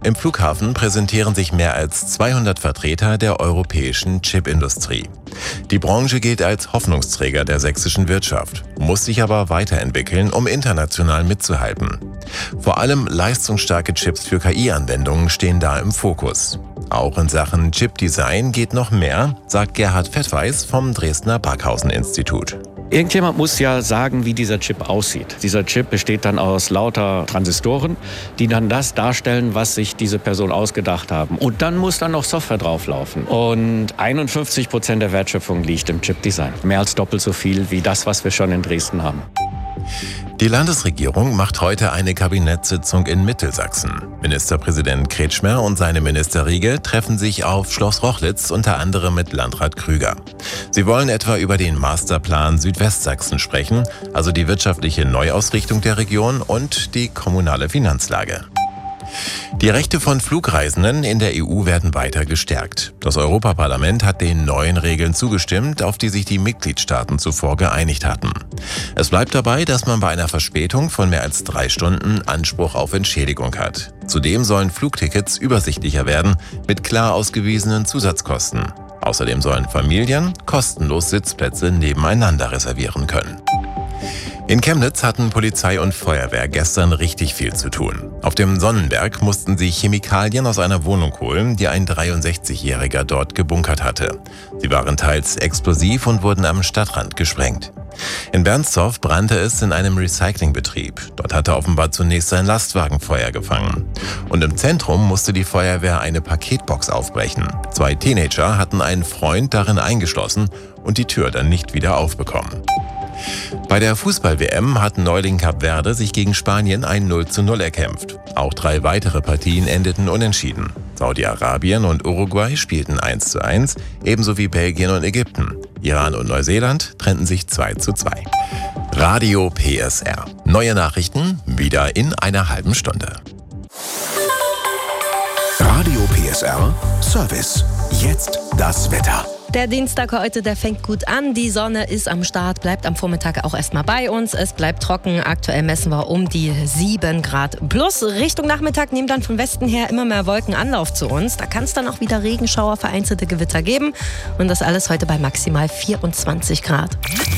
Im Flughafen präsentieren sich mehr als 200 Vertreter der europäischen Chipindustrie. Die Branche gilt als Hoffnungsträger der sächsischen Wirtschaft, muss sich aber weiterentwickeln, um international mitzuhalten. Vor allem leistungsstarke Chips für KI-Anwendungen stehen da im Fokus. Auch in Sachen Chipdesign geht noch mehr, sagt Gerhard Fettweis vom Dresdner Backhausen-Institut. Irgendjemand muss ja sagen, wie dieser Chip aussieht. Dieser Chip besteht dann aus lauter Transistoren, die dann das darstellen, was sich diese Person ausgedacht haben. Und dann muss dann noch Software drauflaufen. Und 51% der Wertschöpfung liegt im Chipdesign. Mehr als doppelt so viel wie das, was wir schon in Dresden haben. Die Landesregierung macht heute eine Kabinettssitzung in Mittelsachsen. Ministerpräsident Kretschmer und seine Ministerriege treffen sich auf Schloss Rochlitz unter anderem mit Landrat Krüger. Sie wollen etwa über den Masterplan Südwestsachsen sprechen, also die wirtschaftliche Neuausrichtung der Region und die kommunale Finanzlage. Die Rechte von Flugreisenden in der EU werden weiter gestärkt. Das Europaparlament hat den neuen Regeln zugestimmt, auf die sich die Mitgliedstaaten zuvor geeinigt hatten. Es bleibt dabei, dass man bei einer Verspätung von mehr als 3 Stunden Anspruch auf Entschädigung hat. Zudem sollen Flugtickets übersichtlicher werden, mit klar ausgewiesenen Zusatzkosten. Außerdem sollen Familien kostenlos Sitzplätze nebeneinander reservieren können. In Chemnitz hatten Polizei und Feuerwehr gestern richtig viel zu tun. Auf dem Sonnenberg mussten sie Chemikalien aus einer Wohnung holen, die ein 63-Jähriger dort gebunkert hatte. Sie waren teils explosiv und wurden am Stadtrand gesprengt. In Bernstorf brannte es in einem Recyclingbetrieb. Dort hatte offenbar zunächst ein Lastwagen Feuer gefangen. Und im Zentrum musste die Feuerwehr eine Paketbox aufbrechen. 2 Teenager hatten einen Freund darin eingeschlossen und die Tür dann nicht wieder aufbekommen. Bei der Fußball-WM hat Neuling Kap Verde sich gegen Spanien ein 0:0 erkämpft. Auch 3 weitere Partien endeten unentschieden. Saudi-Arabien und Uruguay spielten 1:1, ebenso wie Belgien und Ägypten. Iran und Neuseeland trennten sich 2:2. Radio PSR. Neue Nachrichten wieder in einer halben Stunde. Radio PSR Service. Jetzt das Wetter. Der Dienstag heute, der fängt gut an. Die Sonne ist am Start, bleibt am Vormittag auch erstmal bei uns. Es bleibt trocken. Aktuell messen wir um die 7 Grad plus. Richtung Nachmittag nehmen dann von Westen her immer mehr Wolken Anlauf zu uns. Da kann es dann auch wieder Regenschauer, vereinzelte Gewitter geben. Und das alles heute bei maximal 24 Grad.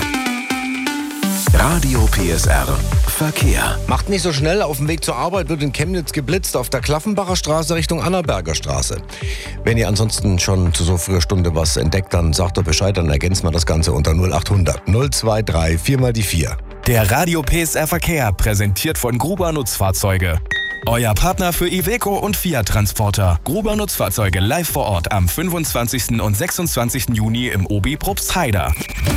Radio PSR Verkehr. Macht nicht so schnell, auf dem Weg zur Arbeit wird in Chemnitz geblitzt auf der Klaffenbacher Straße Richtung Annaberger Straße. Wenn ihr ansonsten schon zu so früher Stunde was entdeckt, dann sagt doch Bescheid, dann ergänzt man das Ganze unter 0800 023 4x4. Der Radio PSR Verkehr präsentiert von Gruber Nutzfahrzeuge. Euer Partner für Iveco und Fiat Transporter. Gruber Nutzfahrzeuge live vor Ort am 25. und 26. Juni im Obi Probstheida.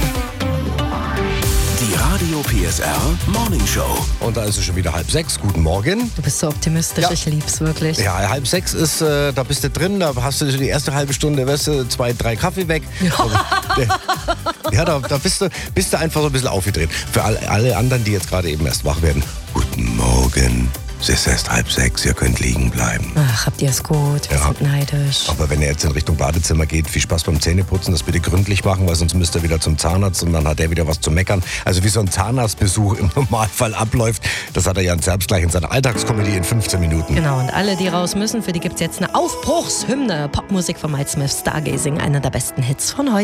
Die Radio PSR Morning Show. Und da ist es schon wieder 5:30. Guten Morgen. Du bist so optimistisch, Ja. Ich lieb's wirklich. Ja, 5:30 ist, da bist du drin, da hast du die erste halbe Stunde, weißt du, 2, 3 Kaffee weg. Ja, da bist du einfach so ein bisschen aufgedreht. Für alle anderen, die jetzt gerade eben erst wach werden. Guten Morgen. Es ist erst 5:30, ihr könnt liegen bleiben. Ach, habt ihr es gut? Wir Ja. sind neidisch. Aber wenn ihr jetzt in Richtung Badezimmer geht, viel Spaß beim Zähneputzen, das bitte gründlich machen, weil sonst müsst ihr wieder zum Zahnarzt und dann hat er wieder was zu meckern. Also wie so ein Zahnarztbesuch im Normalfall abläuft, das hat er Jan Zerbst gleich in seiner Alltagskomödie in 15 Minuten. Genau, und alle, die raus müssen, für die gibt's jetzt eine Aufbruchshymne. Popmusik von Mike Smith, Stargazing, einer der besten Hits von heute.